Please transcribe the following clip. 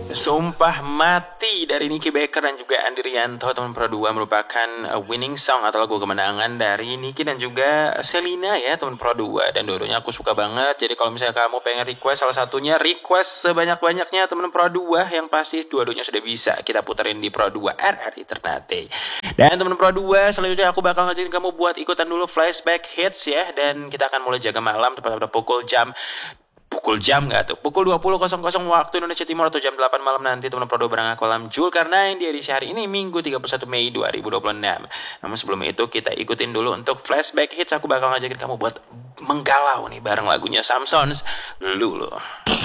Sumpah Mati dari Nicky Baker dan juga Andi Rianto, teman Pro 2, merupakan winning song atau lagu kemenangan dari Nicky dan juga Selina ya, teman Pro 2. Dan dua-duanya aku suka banget. Jadi kalau misalnya kamu pengen request salah satunya, request sebanyak-banyaknya teman Pro 2, yang pasti dua-duanya sudah bisa kita puterin di Pro 2 RRI Ternate. Dan teman Pro 2, selanjutnya aku bakal ngajakin kamu buat ikutan dulu flashback hits ya. Dan kita akan mulai jaga malam tepat pada pukul jam nggak tuh? Pukul 20.00 waktu Indonesia Timur atau jam 8 malam nanti teman Prodo bareng aku Alam Zulkarnain di edisi hari ini Minggu 31 Mei 2026. Namun sebelum itu kita ikutin dulu untuk flashback hits. Aku bakal ngajakin kamu buat menggalau nih bareng lagunya Samsons Lulu.